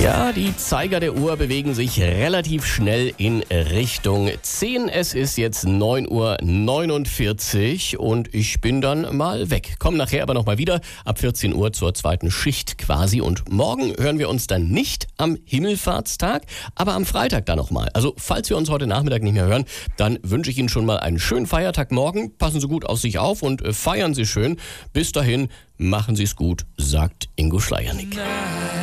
Ja, die Zeiger der Uhr bewegen sich relativ schnell in Richtung 10. Es ist jetzt 9:49 Uhr und ich bin dann mal weg. Komm nachher aber nochmal wieder ab 14 Uhr zur zweiten Schicht quasi. Und morgen hören wir uns dann nicht am Himmelfahrtstag, aber am Freitag dann nochmal. Also falls wir uns heute Nachmittag nicht mehr hören, dann wünsche ich Ihnen schon mal einen schönen Feiertag morgen. Passen Sie gut auf sich auf und feiern Sie schön. Bis dahin, machen Sie es gut, sagt Ingo Schleiernick.